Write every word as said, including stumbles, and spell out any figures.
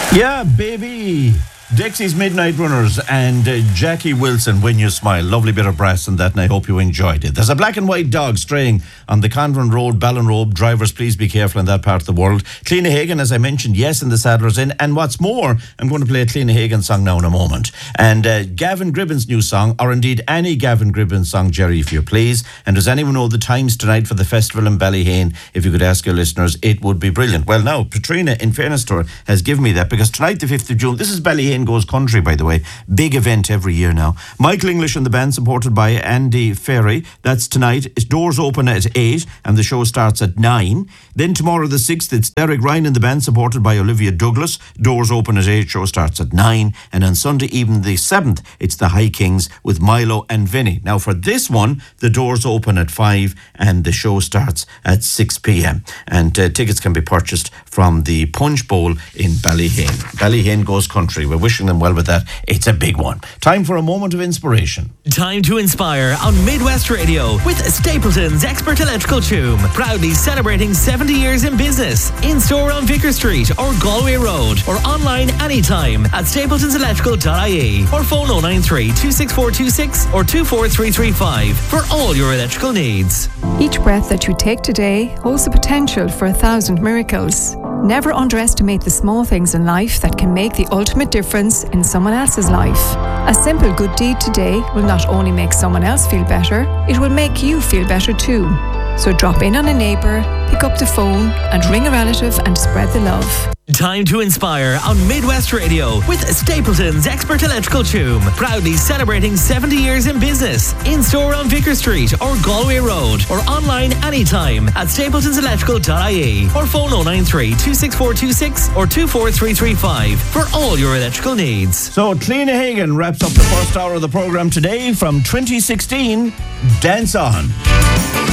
Yeah, baby. Dixie's Midnight Runners and uh, Jackie Wilson, When You Smile. Lovely bit of brass in that, and I hope you enjoyed it. There's a black and white dog straying on the Convent Road, Ballinrobe. Drivers, please be careful in that part of the world. Cliona Hagan, as I mentioned, yes, in the Sadler's Inn. And what's more, I'm going to play a Cliona Hagan song now in a moment. And uh, Gavin Gribben's new song, or indeed any Gavin Gribben song, Jerry, if you please. And does anyone know the times tonight for the festival in Ballyhane? If you could ask your listeners, it would be brilliant. Well, now, Katrina, in fairness to her, has given me that, because tonight, the fifth of June, this is Ballyhane Goes Country, by the way. Big event every year now. Michael English and the band, supported by Andy Ferry. That's tonight. It's doors open at eight and the show starts at nine. Then tomorrow the sixth, it's Derek Ryan and the band, supported by Olivia Douglas. Doors open at eight, show starts at nine. And on Sunday evening the seventh, it's the High Kings with Milo and Vinny. Now for this one, the doors open at five and the show starts at six p.m. And uh, tickets can be purchased from the Punch Bowl in Ballyhane. Ballyhane Goes Country. We're wishing them well with that. It's a big one. Time for a moment of inspiration. Time to inspire on Midwest Radio with Stapleton's Expert Electrical Tune. Proudly celebrating seventy years in business. In store on Vicar Street or Galway Road, or online anytime at stapletons electrical dot I E, or phone oh nine three, two six four two six or two four three three five for all your electrical needs. Each breath that you take today holds the potential for a thousand miracles. Never underestimate the small things in life that can make the ultimate difference in someone else's life. A simple good deed today will not only make someone else feel better, it will make you feel better too. So drop in on a neighbour, pick up the phone and ring a relative and spread the love. Time to inspire on Midwest Radio with Stapleton's Expert Electrical Tune. Proudly celebrating seventy years in business. In store on Vicar Street or Galway Road, or online anytime at stapletons electrical dot I E, or phone oh nine three, two six four two six or two four three three five for all your electrical needs. So Cliona Hagan wraps up the first hour of the programme today from twenty sixteen. Dance On.